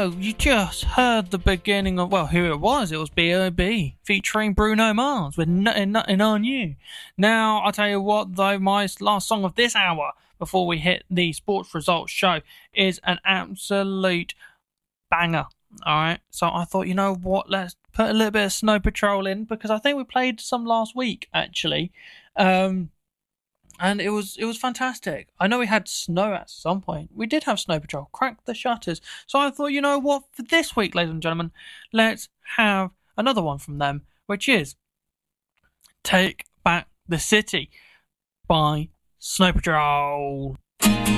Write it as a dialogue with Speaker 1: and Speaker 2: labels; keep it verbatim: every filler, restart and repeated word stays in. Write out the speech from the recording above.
Speaker 1: So, you just heard the beginning of, well, who it was. It was B O B featuring Bruno Mars with Nothing, Nothing on You. Now, I'll tell you what, though, my last song of this hour before we hit the sports results show is an absolute banger. Alright, so I thought, you know what, let's put a little bit of Snow Patrol in because I think we played some last week, actually. Um. And it was it was fantastic. I know we had snow at some point. We did have Snow Patrol. Crack the shutters. So I thought, you know what? For this week, ladies and gentlemen, let's have another one from them, which is Take Back the City by Snow Patrol.